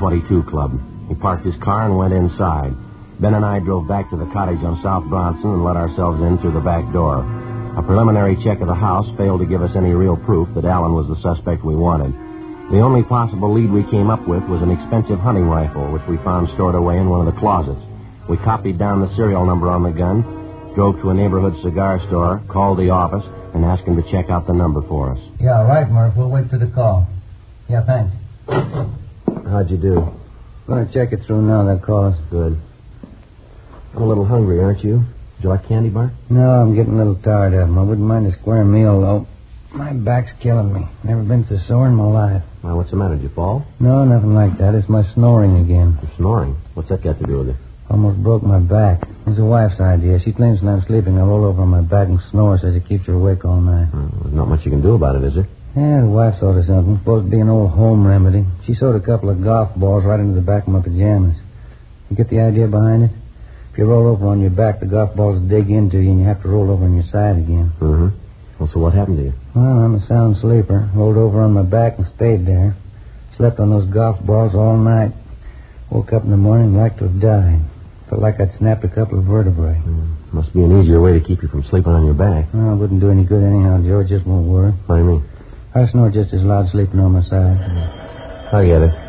1322 Club. He parked his car and went inside. Ben and I drove back to the cottage on South Bronson and let ourselves in through the back door. A preliminary check of the house failed to give us any real proof that Allen was the suspect we wanted. The only possible lead we came up with was an expensive hunting rifle, which we found stored away in one of the closets. We copied down the serial number on the gun, drove to a neighborhood cigar store, called the office, and asked him to check out the number for us. Yeah, right, Murph. We'll wait for the call. Yeah, thanks. How'd you do? Gonna check it through now, that call. Good. I'm a little hungry, aren't you? Would you like candy bar? No, I'm getting a little tired of them. I wouldn't mind a square meal, though. My back's killing me. Never been so sore in my life. Well, what's the matter? Did you fall? No, nothing like that. It's my snoring again. You're snoring? What's that got to do with it? Almost broke my back. It's the wife's idea. She claims when I'm sleeping, I roll over on my back and snore, says it keeps her awake all night. There's not much you can do about it, is there? Yeah, the wife thought of something. Supposed to be an old home remedy. She sewed a couple of golf balls right into the back of my pajamas. You get the idea behind it? If you roll over on your back, the golf balls dig into you and you have to roll over on your side again. Mm-hmm. Well, so what happened to you? Well, I'm a sound sleeper. Rolled over on my back and stayed there. Slept on those golf balls all night. Woke up in the morning like to have died. Felt like I'd snapped a couple of vertebrae. Must be an easier way to keep you from sleeping on your back. Well, it wouldn't do any good anyhow, Joe. It just won't work. What do you mean? I snore just as loud sleeping on my side. I get it.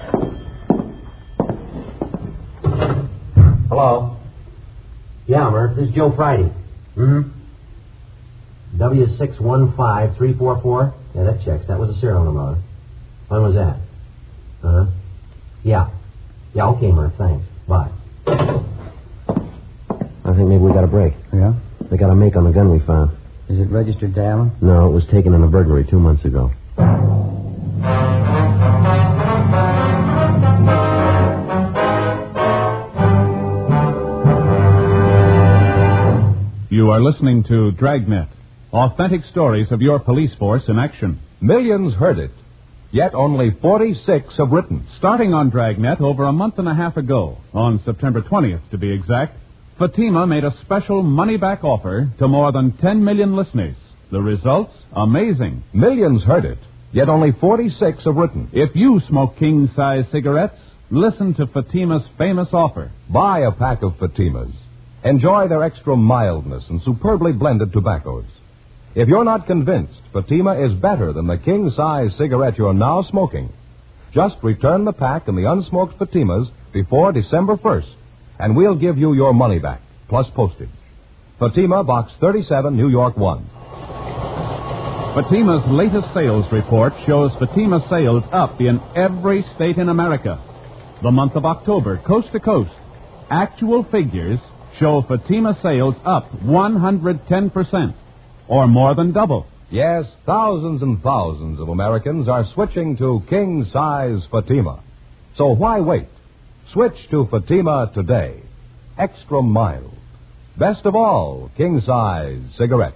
Hello? Yeah, Murph, this is Joe Friday. Mm-hmm. W615344? Yeah, that checks. That was a serial number. When was that? Uh-huh. Yeah. Yeah, okay, Murph, thanks. Bye. I think maybe we got a break. Yeah? They got a make on the gun we found. Is it registered to Allen? No, it was taken in a burglary 2 months ago. You are listening to Dragnet, authentic stories of your police force in action. Millions heard it, yet only 46 have written. Starting on Dragnet over a month and a half ago, on September 20th to be exact, Fatima made a special money-back offer to more than 10 million listeners. The results? Amazing. Millions heard it, yet only 46 have written. If you smoke king-size cigarettes, listen to Fatima's famous offer. Buy a pack of Fatimas. Enjoy their extra mildness and superbly blended tobaccos. If you're not convinced Fatima is better than the king-size cigarette you're now smoking, just return the pack and the unsmoked Fatimas before December 1st, and we'll give you your money back, plus postage. Fatima, Box 37, New York 1. Fatima's latest sales report shows Fatima sales up in every state in America. The month of October, coast to coast. Actual figures show Fatima sales up 110%, or more than double. Yes, thousands and thousands of Americans are switching to king-size Fatima. So why wait? Switch to Fatima today. Extra mild. Best of all, king-size cigarettes.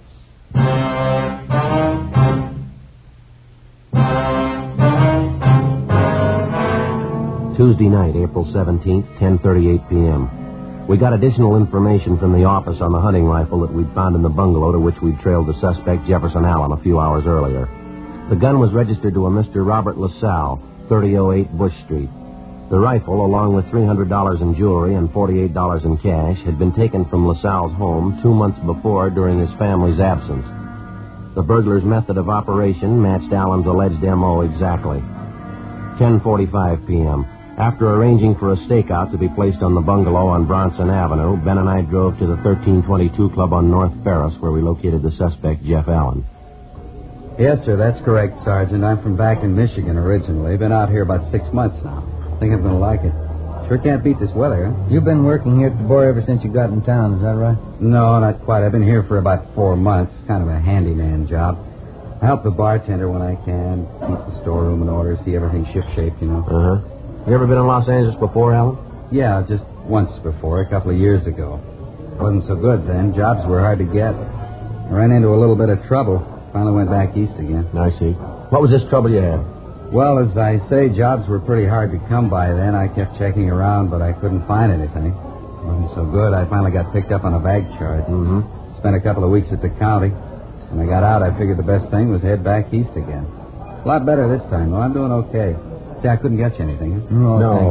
Tuesday night, April 17th, 10:38 p.m. We got additional information from the office on the hunting rifle that we'd found in the bungalow to which we'd trailed the suspect, Jefferson Allen, a few hours earlier. The gun was registered to a Mr. Robert LaSalle, 3008 Bush Street. The rifle, along with $300 in jewelry and $48 in cash, had been taken from LaSalle's home 2 months before during his family's absence. The burglar's method of operation matched Allen's alleged M.O. exactly. 10:45 p.m. After arranging for a stakeout to be placed on the bungalow on Bronson Avenue, Ben and I drove to the 1322 Club on North Ferris, where we located the suspect, Jeff Allen. Yes, sir, that's correct, Sergeant. I'm from back in Michigan originally. Been out here about 6 months now. Think I'm going to like it. Sure can't beat this weather, huh? You've been working here at the bar ever since you got in town, is that right? No, not quite. I've been here for about 4 months. It's kind of a handyman job. I help the bartender when I can, keep the storeroom in order, see everything ship-shape, you know. Uh-huh. You ever been in Los Angeles before, Allen? Yeah, just once before, a couple of years ago. Wasn't so good then. Jobs were hard to get. I ran into a little bit of trouble. Finally went back east again. I see. What was this trouble you had? Well, as I say, jobs were pretty hard to come by then. I kept checking around, but I couldn't find anything. Wasn't so good. I finally got picked up on a bag charge. Mm-hmm. Spent a couple of weeks at the county. When I got out, I figured the best thing was head back east again. A lot better this time, though. I'm doing okay. See, I couldn't get you anything. Huh? No.